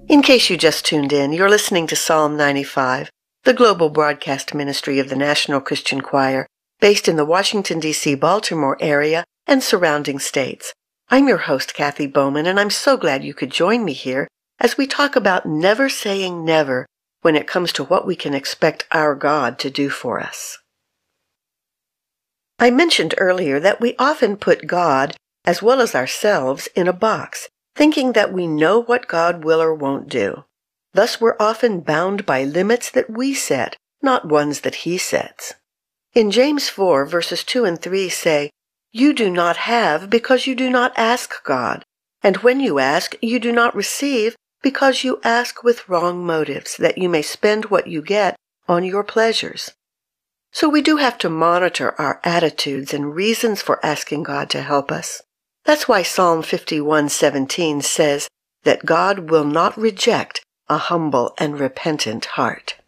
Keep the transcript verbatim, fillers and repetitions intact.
In case you just tuned in, you're listening to Psalm ninety-five, the global broadcast ministry of the National Christian Choir, based in the Washington, D C Baltimore area and surrounding states. I'm your host, Kathy Bowman, and I'm so glad you could join me here as we talk about never saying never when it comes to what we can expect our God to do for us. I mentioned earlier that we often put God, as well as ourselves, in a box, thinking that we know what God will or won't do. Thus, we're often bound by limits that we set, not ones that He sets. In James four, verses two and three say, "You do not have because you do not ask God, and when you ask, you do not receive because you ask with wrong motives, that you may spend what you get on your pleasures." So we do have to monitor our attitudes and reasons for asking God to help us. That's why Psalm fifty-one seventeen says that God will not reject a humble and repentant heart.